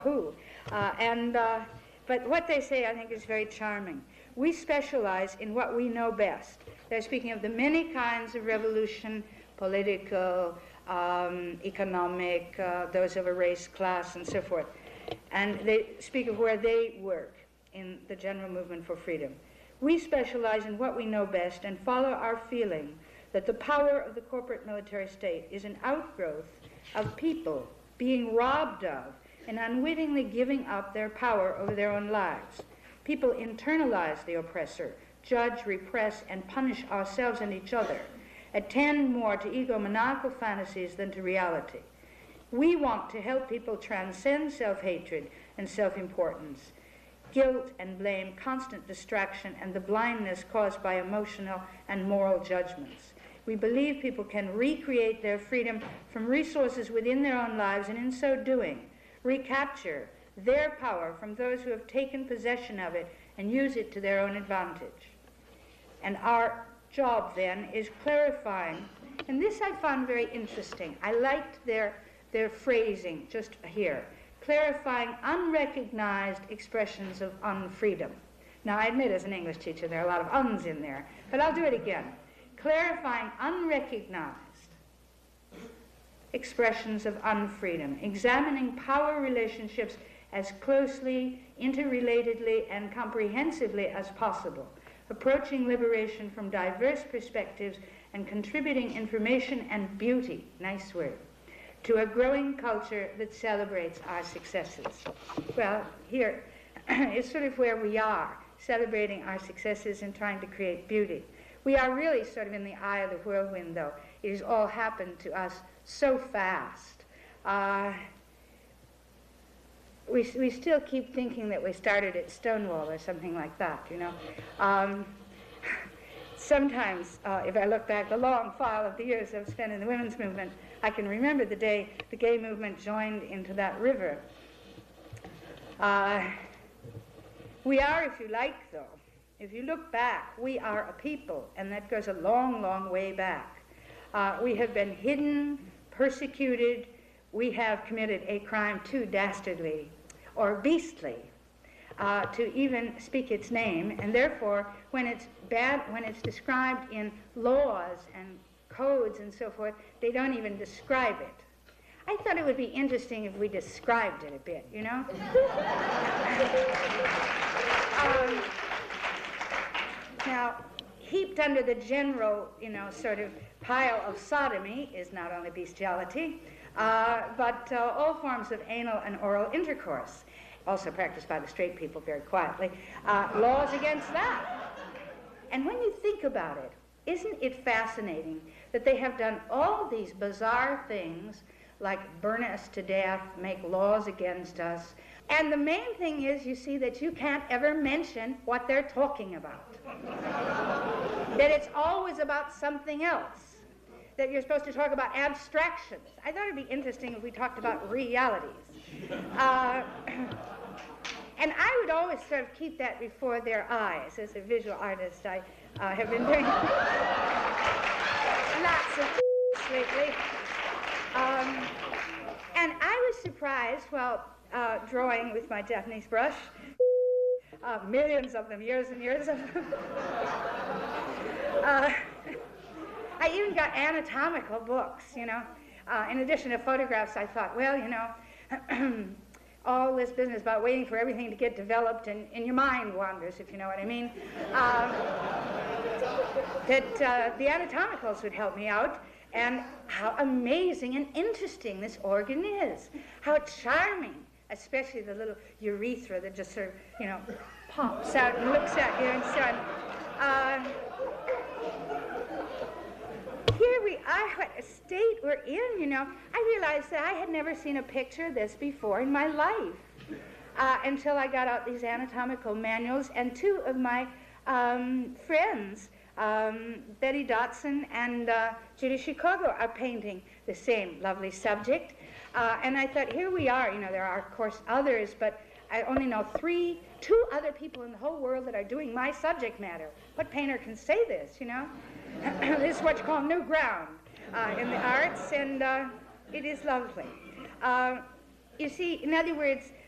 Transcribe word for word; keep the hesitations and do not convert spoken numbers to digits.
who. Uh, and, uh, but what they say, I think, is very charming. We specialize in what we know best. They're speaking of the many kinds of revolution, political, um, economic, uh, those of a race, class, and so forth. And they speak of where they work in the general movement for freedom. We specialize in what we know best and follow our feeling that the power of the corporate military state is an outgrowth of people being robbed of and unwittingly giving up their power over their own lives. People internalize the oppressor, judge, repress, and punish ourselves and each other, attend more to egomaniacal fantasies than to reality. We want to help people transcend self-hatred and self-importance, guilt and blame, constant distraction, and the blindness caused by emotional and moral judgments. We believe people can recreate their freedom from resources within their own lives, and in so doing, recapture their power from those who have taken possession of it and use it to their own advantage. And our job then is clarifying, and this I found very interesting. I liked their, their phrasing just here, clarifying unrecognized expressions of unfreedom. Now, I admit as an English teacher there are a lot of uns in there, but I'll do it again. Clarifying unrecognized expressions of unfreedom, examining power relationships as closely, interrelatedly, and comprehensively as possible, approaching liberation from diverse perspectives and contributing information and beauty, nice word, to a growing culture that celebrates our successes. Well, here is sort of where we are, celebrating our successes and trying to create beauty. We are really sort of in the eye of the whirlwind, though. It has all happened to us so fast. Uh, we, we still keep thinking that we started at Stonewall or something like that, you know. Um, sometimes, uh, if I look back the long file of the years I've spent in the women's movement, I can remember the day the gay movement joined into that river. Uh, we are, if you like, though, if you look back, we are a people, and that goes a long, long way back. Uh, we have been hidden, persecuted. We have committed a crime too dastardly or beastly uh, to even speak its name, and therefore, when it's bad, when it's described in laws and codes and so forth, they don't even describe it. I thought it would be interesting if we described it a bit, you know? um, Now, heaped under the general, you know, sort of pile of sodomy is not only bestiality, uh, but uh, all forms of anal and oral intercourse, also practiced by the straight people very quietly, uh, laws against that. And when you think about it, isn't it fascinating that they have done all these bizarre things, like burn us to death, make laws against us, and the main thing is, you see, that you can't ever mention what they're talking about. That it's always about something else. That you're supposed to talk about abstractions. I thought it'd be interesting if we talked about realities. Uh, and I would always sort of keep that before their eyes. As a visual artist, I uh, have been doing lots of lately. Um, and I was surprised, well, Uh, drawing with my Japanese brush, uh, millions of them, years and years of them. uh, I even got anatomical books, you know. Uh, in addition to photographs, I thought, well, you know, all this business about waiting for everything to get developed and, and your mind wanders, if you know what I mean, uh, that uh, the anatomicals would help me out. And how amazing and interesting this organ is. How charming. Especially the little urethra that just sort of, you know, pops out and looks at you and so on. Uh, here we are, what a state we're in, you know. I realized that I had never seen a picture of this before in my life uh, until I got out these anatomical manuals, and two of my um, friends, um, Betty Dotson and uh, Judy Chicago, are painting the same lovely subject. Uh, and I thought, here we are, you know, there are, of course, others, but I only know three, two other people in the whole world that are doing my subject matter. What painter can say this, you know? This is what you call new ground uh, in the arts, and uh, it is lovely. Uh, you see, in other words,